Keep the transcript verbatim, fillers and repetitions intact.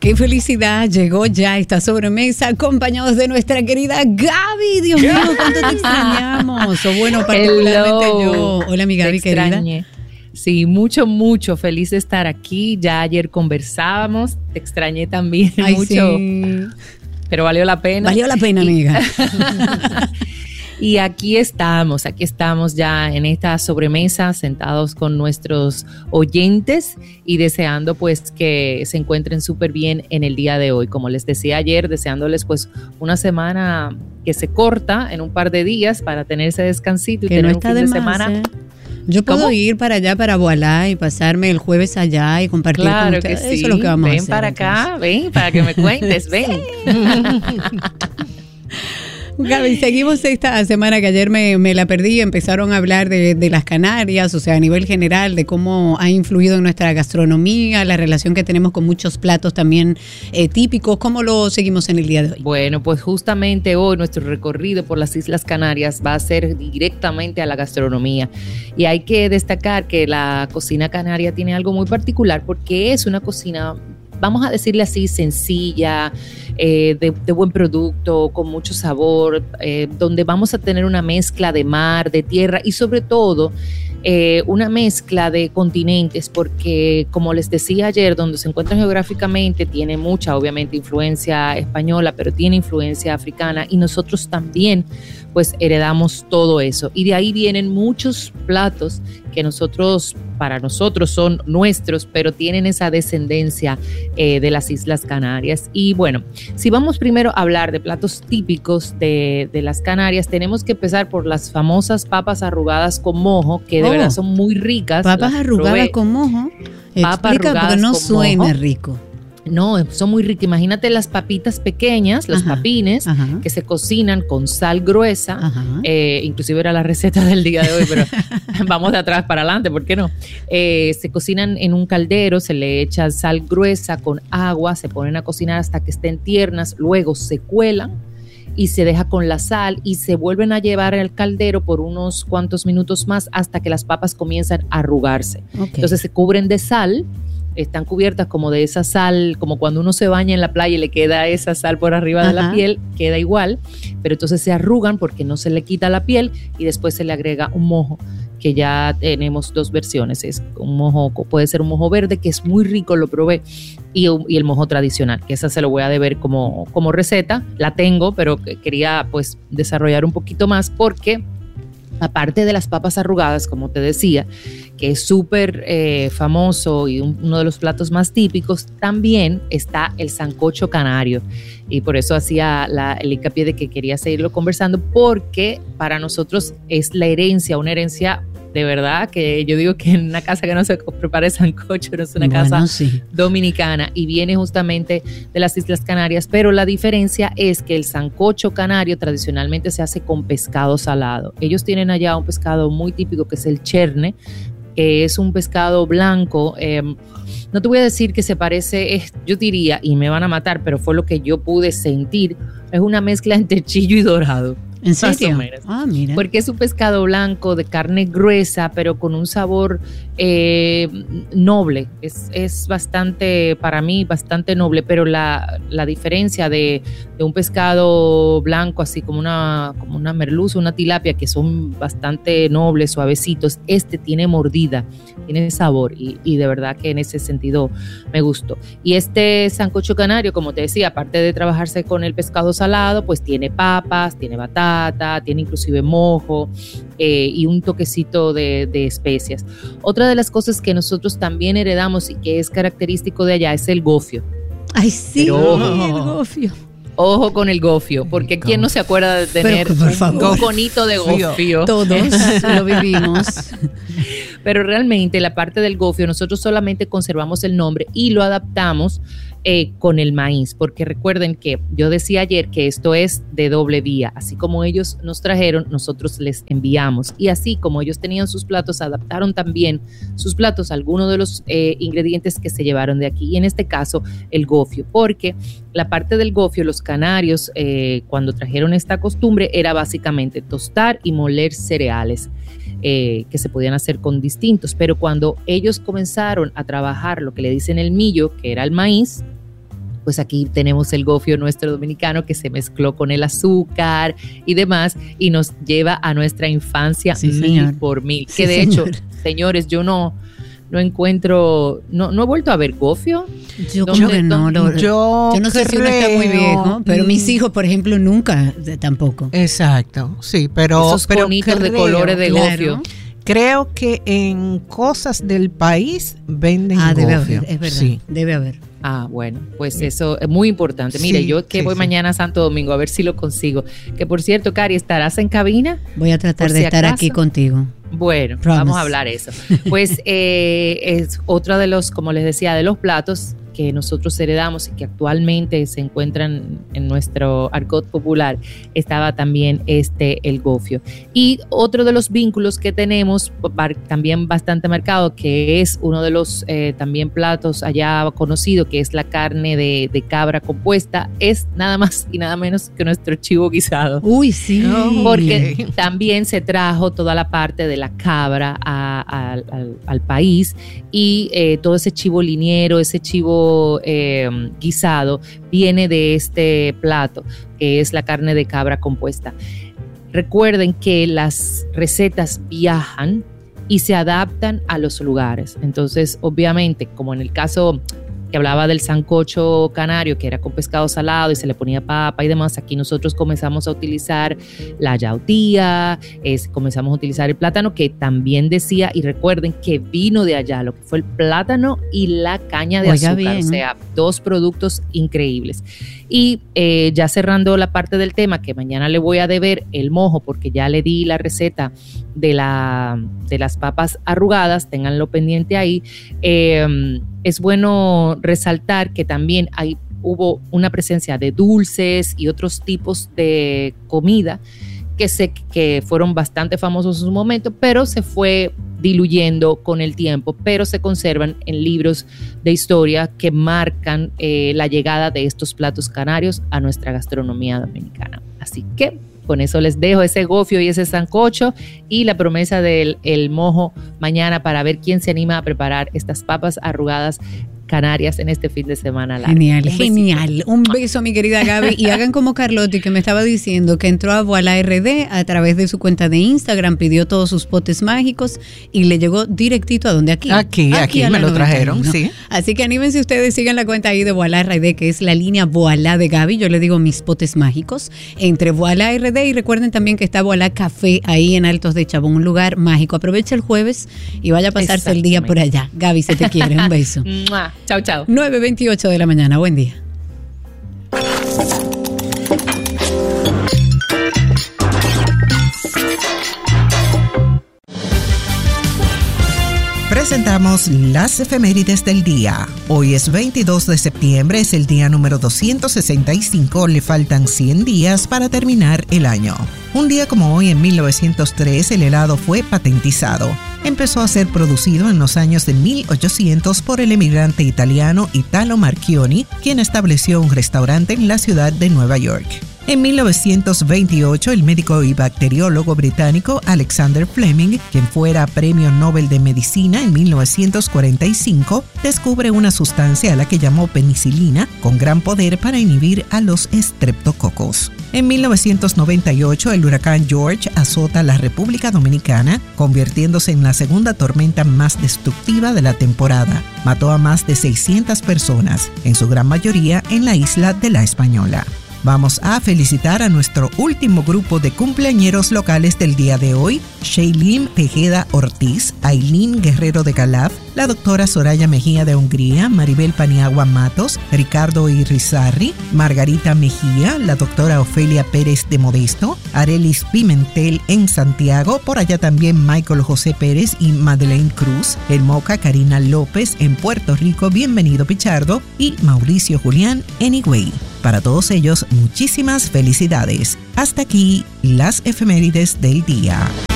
Qué felicidad, llegó ya esta sobremesa acompañados de nuestra querida Gaby. Dios mío, cuánto te extrañamos. O bueno, particularmente Hello. yo. Hola, mi Gaby querida. Sí, mucho, mucho feliz de estar aquí. Ya ayer conversábamos, te extrañé también Ay, mucho, sí. pero valió la pena. Valió la pena, amiga. Y aquí estamos, aquí estamos ya en esta sobremesa, sentados con nuestros oyentes y deseando pues que se encuentren súper bien en el día de hoy. Como les decía ayer, deseándoles pues una semana que se corta en un par de días para tener ese descansito y que tener no está un fin de, de más, semana. ¿eh? Yo puedo ¿Cómo? ir para allá, para Voilá, y pasarme el jueves allá y compartir claro con ustedes. Que sí. Eso es lo que vamos ven a hacer. Ven para acá, entonces. ven, para que me cuentes, ven. Gaby, seguimos esta semana que ayer me, me la perdí. Empezaron a hablar de, de las Canarias, o sea, a nivel general, de cómo ha influido en nuestra gastronomía, la relación que tenemos con muchos platos también eh, típicos. ¿Cómo lo seguimos en el día de hoy? Bueno, pues justamente hoy nuestro recorrido por las Islas Canarias va a ser directamente a la gastronomía. Y hay que destacar que la cocina canaria tiene algo muy particular porque es una cocina, vamos a decirle así, sencilla, eh, de, de buen producto, con mucho sabor, eh, donde vamos a tener una mezcla de mar, de tierra y sobre todo eh, una mezcla de continentes, porque como les decía ayer, donde se encuentran geográficamente tiene mucha, obviamente, influencia española, pero tiene influencia africana y nosotros también pues heredamos todo eso. Y de ahí vienen muchos platos que nosotros, para nosotros son nuestros, pero tienen esa descendencia eh, de las Islas Canarias. Y bueno, si vamos primero a hablar de platos típicos de, de las Canarias, tenemos que empezar por las famosas papas arrugadas con mojo, que de oh, verdad son muy ricas. Papas arrugadas probé. con mojo. Papas Explica porque no suena mojo. rico. No, son muy ricas. Imagínate las papitas pequeñas, los ajá, papines, ajá. que se cocinan con sal gruesa. Eh, inclusive era la receta del día de hoy, pero vamos de atrás para adelante, ¿por qué no? Eh, se cocinan en un caldero, se le echa sal gruesa con agua, se ponen a cocinar hasta que estén tiernas, luego se cuelan y se deja con la sal y se vuelven a llevar al caldero por unos cuantos minutos más hasta que las papas comienzan a arrugarse. Okay. Entonces se cubren de sal. Están cubiertas como de esa sal, como cuando uno se baña en la playa y le queda esa sal por arriba Ajá. de la piel, queda igual, pero entonces se arrugan porque no se le quita la piel y después se le agrega un mojo, que ya tenemos dos versiones, es un mojo, puede ser un mojo verde, que es muy rico, lo probé, y, y el mojo tradicional, que esa se lo voy a deber como, como receta, la tengo, pero quería pues desarrollar un poquito más porque aparte de las papas arrugadas, como te decía, que es súper eh, famoso y un, uno de los platos más típicos, también está el sancocho canario. Y por eso hacía la, el hincapié de que quería seguirlo conversando, porque para nosotros es la herencia, una herencia de verdad, que yo digo que en una casa que no se prepara el sancocho no es una bueno, casa sí. dominicana, y viene justamente de las Islas Canarias, pero la diferencia es que el sancocho canario tradicionalmente se hace con pescado salado. Ellos tienen allá un pescado muy típico que es el cherne, que es un pescado blanco. Eh, no te voy a decir que se parece, es, yo diría, y me van a matar, pero fue lo que yo pude sentir, es una mezcla entre chillo y dorado. ¿En serio? Ah, mira. Porque es un pescado blanco de carne gruesa, pero con un sabor eh, noble. Es, es bastante, para mí, bastante noble, pero la, la diferencia de, de un pescado blanco, así como una, como una merluza, una tilapia, que son bastante nobles, suavecitos, este tiene mordida, tiene sabor, y, y de verdad que en ese sentido me gustó. Y este sancocho canario, como te decía, aparte de trabajarse con el pescado salado, pues tiene papas, tiene batata, tiene inclusive mojo eh, y un toquecito de, de especias. Otra de las cosas que nosotros también heredamos y que es característico de allá es el gofio. Ay, sí, Pero, el gofio. Ojo con el gofio, porque ¿quién no se acuerda de tener Pero, por favor, un conito de gofio? Todos lo vivimos. Pero realmente la parte del gofio nosotros solamente conservamos el nombre y lo adaptamos eh, con el maíz, porque recuerden que yo decía ayer que esto es de doble vía, así como ellos nos trajeron, nosotros les enviamos, y así como ellos tenían sus platos, adaptaron también sus platos a algunos de los eh, ingredientes que se llevaron de aquí, y en este caso el gofio, porque la parte del gofio, los canarios eh, cuando trajeron esta costumbre era básicamente tostar y moler cereales. Eh, que se podían hacer con distintos, pero cuando ellos comenzaron a trabajar lo que le dicen el millo, que era el maíz, pues aquí tenemos el gofio nuestro dominicano que se mezcló con el azúcar y demás y nos lleva a nuestra infancia sí, mil señor. por mil. Sí, que de señor. hecho, señores, yo no, no encuentro, no, no he vuelto a ver gofio. Yo creo que no. Lo, yo, yo no sé si uno está muy viejo, pero mm, mis hijos, por ejemplo, nunca tampoco. Exacto, sí, pero... Esos pero conitos creo, de colores de claro. gofio. Creo que en cosas del país venden ah, gofio. Debe haber, es verdad, sí. debe haber. Ah, bueno, pues eso es muy importante. Mire, sí, yo que sí, voy sí. mañana a Santo Domingo a ver si lo consigo. Que por cierto, Cari, ¿estarás en cabina? Voy a tratar de si estar acaso? aquí contigo. Bueno, Promise. Vamos a hablar eso. Pues eh, es otro de los, como les decía, de los platos que nosotros heredamos y que actualmente se encuentran en nuestro argot popular, estaba también este el gofio. Y otro de los vínculos que tenemos también bastante marcado, que es uno de los eh, también platos allá conocido, que es la carne de, de cabra compuesta, es nada más y nada menos que nuestro chivo guisado. Uy, sí. Porque okay. también se trajo toda la parte de la cabra a, a, al, al país y eh, todo ese chivo liniero, ese chivo Eh, guisado viene de este plato que es la carne de cabra compuesta. Recuerden que las recetas viajan y se adaptan a los lugares, entonces obviamente como en el caso que hablaba del sancocho canario, que era con pescado salado y se le ponía papa y demás, aquí nosotros comenzamos a utilizar la yautía, es, comenzamos a utilizar el plátano, que también decía, y recuerden que vino de allá, lo que fue el plátano y la caña de Oiga azúcar, bien. o sea, dos productos increíbles. Y eh, ya cerrando la parte del tema, que mañana le voy a deber el mojo, porque ya le di la receta de, la, de las papas arrugadas, ténganlo pendiente ahí. Eh, es bueno resaltar que también hay, hubo una presencia de dulces y otros tipos de comida que, se, que fueron bastante famosos en su momento, pero se fue diluyendo con el tiempo, pero se conservan en libros de historia que marcan eh, la llegada de estos platos canarios a nuestra gastronomía dominicana. Así que con eso les dejo ese gofio y ese sancocho y la promesa del el mojo mañana para ver quién se anima a preparar estas papas arrugadas canarias en este fin de semana largo. Genial, Un genial. besito. Un beso, mi querida Gaby. Y hagan como Carlotti, que me estaba diciendo que entró a Voilà R D a través de su cuenta de Instagram, pidió todos sus potes mágicos y le llegó directito a donde aquí. Aquí, aquí, aquí me lo trajeron, sí. Así que anímense ustedes, sigan la cuenta ahí de Voilà R D, que es la línea Voilà de Gaby. Yo le digo mis potes mágicos entre Voilà R D y recuerden también que está Voilà Café ahí en Altos de Chabón, un lugar mágico. Aprovecha el jueves y vaya a pasarse el día por allá. Gaby, se te quiere. Un beso. Chao, chao. nueve veintiocho de la mañana. Buen día. Presentamos las efemérides del día. Hoy es veintidós de septiembre, es el día número doscientos sesenta y cinco, le faltan cien días para terminar el año. Un día como hoy, en mil novecientos tres, el helado fue patentizado. Empezó a ser producido en los años de mil ochocientos por el emigrante italiano Italo Marchioni, quien estableció un restaurante en la ciudad de Nueva York. En mil novecientos veintiocho, el médico y bacteriólogo británico Alexander Fleming, quien fuera Premio Nobel de Medicina en mil novecientos cuarenta y cinco, descubre una sustancia a la que llamó penicilina, con gran poder para inhibir a los estreptococos. En mil novecientos noventa y ocho, el huracán George azota la República Dominicana, convirtiéndose en la segunda tormenta más destructiva de la temporada. Mató a más de seiscientas personas, en su gran mayoría en la isla de La Española. Vamos a felicitar a nuestro último grupo de cumpleañeros locales del día de hoy: Shailene Tejeda Ortiz, Aileen Guerrero de Calaf, la doctora Soraya Mejía de Hungría, Maribel Paniagua Matos, Ricardo Irizarry, Margarita Mejía, la doctora Ofelia Pérez de Modesto, Arelis Pimentel en Santiago, por allá también Michael José Pérez y Madeleine Cruz, en Moca Karina López, en Puerto Rico Bienvenido Pichardo y Mauricio Julián en Higüey. Para todos ellos, muchísimas felicidades. Hasta aquí las efemérides del día.